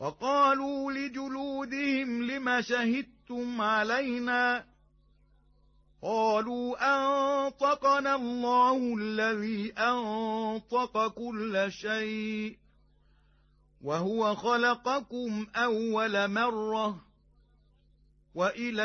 وقالوا لجلودهم لم شهدتم علينا قالوا أنطقنا الله الذي أنطق كل شيء وهو خلقكم أول مرة وإلى